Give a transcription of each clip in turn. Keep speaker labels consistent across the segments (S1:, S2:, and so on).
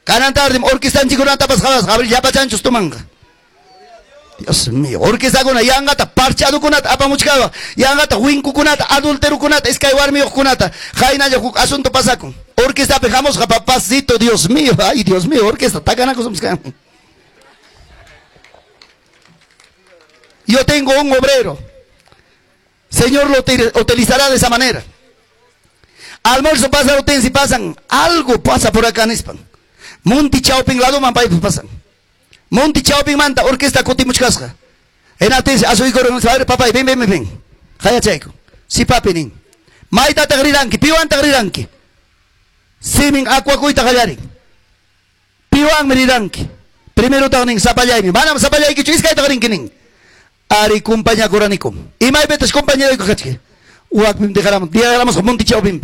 S1: Kanan tarde orquesta chikunata pasabas, Gabriel ya pachanchos tomanga. Dios mío, orquesta kuna yangata parchado kunata apamuchkaba, yangata winku kunata adultero kunata escaiwarmi kunata, jaina ya asunto pasako. Orquesta pejamos papacito, Dios mío, ay Dios mío, orquesta takana cosas. Yo tengo un obrero. Señor lo utilizará de esa manera. Almuerzo pasa ustedes y pasan, algo pasa por acá en Hispan. Monti Chauping lado mampai pasan. Monti Chauping manta orquesta koti muchkasca. En atención a su hijo de papá, ven. Jaya checo. Si papi nin. Maita tagriranki, piwan tagriranki. Simin aqua kuita gallarin. Piwan meriranki. Primero tagning sapayay. Manam sapayay ki chuiska tagrinki nin. Ari compañía coranico. Y mai betes compañero de cojache. Uakbim dejáramos con Monti Chauping.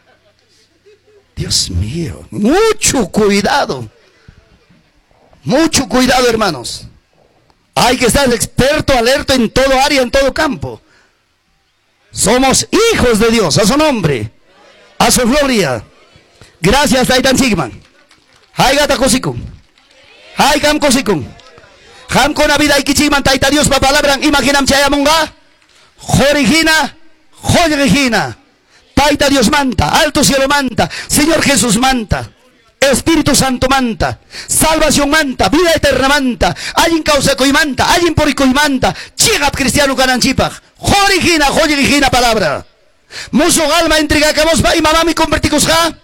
S1: Dios mío, mucho cuidado. Mucho cuidado, hermanos. Hay que estar experto, alerta en todo área, en todo campo. Somos hijos de Dios, a su nombre, a su gloria. Gracias, Taitan Sigman. Hay gata cosikum. Hay cam cosikum. Ham con la vida y kichigman Taita Dios pa palabra. Imaginam chayamunga. Jorigina, Jorigina. Taita Dios manta, alto cielo manta, Señor Jesús manta, Espíritu Santo manta, salvación manta, vida eterna manta, hay en causa coy manta, hay en poricoy manta, chigap cristiano cananchipaj, jorigina palabra. Muso alma entrega camos va y mamá mi converticos ja.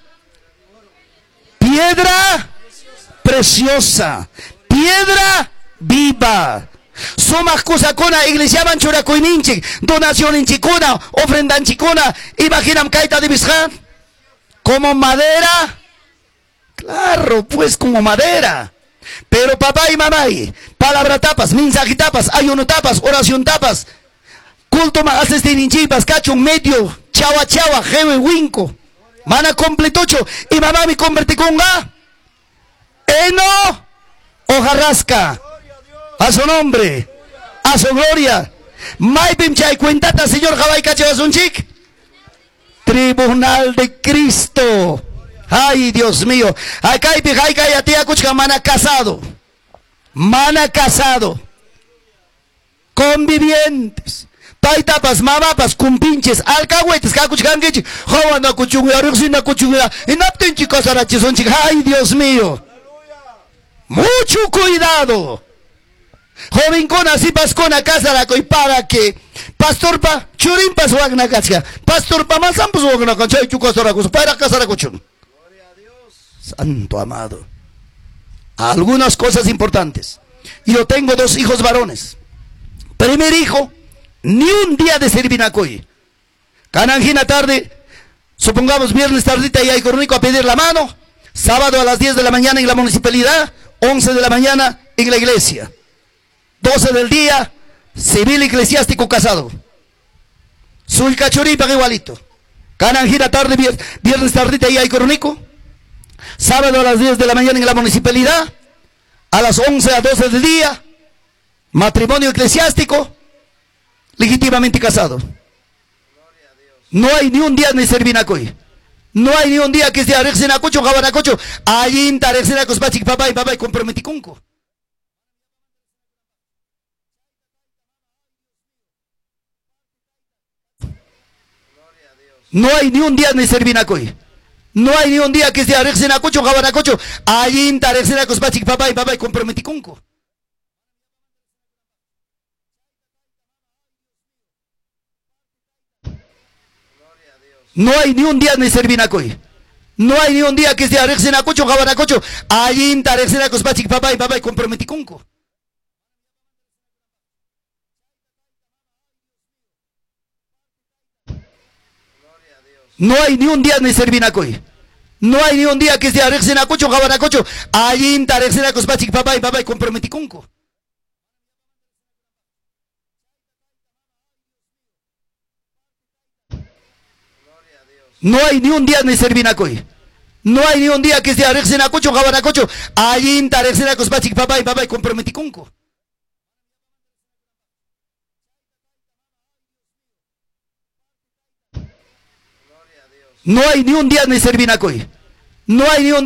S1: Piedra preciosa, piedra viva. Somos cosa cona, iglesia manchura coininchi, donación en chicona, ofrenda en chicona, imaginam caita de bisjan, como madera, claro, pues como madera, pero papá y mamá, palabra tapas, mensaje tapas, ayuno tapas, oración tapas, culto más asestinchipas, cacho medio, chawa, jewe, winco, mana completocho, y mamá me convertí con ga, eno, hojarrasca. A su nombre, a su gloria. Maipim chay cuentata, señor Jabay Cachabasunchik. Tribunal de Cristo. Ay, Dios mío. Acá y pijaica y atia cuchca mana casado. Mana casado. Convivientes. Taitapas, mamapas, cumpinches, alcahuetes, cacuchcanguechi. Jawanda cuchunga, ruxina cuchunga. Inaptenchi casarachizonchik. Ay, Dios mío. Mucho cuidado. Joven cona, si pas cona casa la coi para que pastor pa churin pas wagna kachka pastor pa masam pues wagna kachka chukasora kus para casa la cochun. Gloria a Dios. Santo amado. Algunas cosas importantes. Yo tengo 2 hijos varones. Primer hijo, ni un día de servir a coi. Cananjina tarde, supongamos viernes tardita y hay cornico a pedir la mano. Sábado a las 10 de la mañana en la municipalidad, 11 de la mañana en la iglesia. 12 del día, civil eclesiástico casado. Soy cachoripa igualito. Cananjira tarde, viernes tardita y hay coronico. Sábado a las 10 de la mañana en la municipalidad. A las 11 a 12 del día, matrimonio eclesiástico, legítimamente casado. No hay ni un día de servinacoy. No hay ni un día que sea rexenacocho, jabanacocho. Allí inta rexenacos pachik papá y comprometicunco. No hay ni un día de servinacoy. No hay ni un día que sea rexenacocho, jabanacocho. Allí inta rexenacos pachik papá y comprometicunco. No hay ni un día de servinacoy. No hay ni un día que sea rexenacocho, jabanacocho. Allí inta rexenacos pachik papá y comprometicunco. No hay ni un día de servinacoy. No hay ni un día que sea rexenacocho, jabanacocho. Allí inta rexenacos pachik papá y comprometicunco. No hay ni un día de servinacoy. No hay ni un día que sea rexenacocho, jabanacocho. Allí inta rexenacos pachik papá y comprometicunco. No hay ni un día de servinacoy. No hay ni un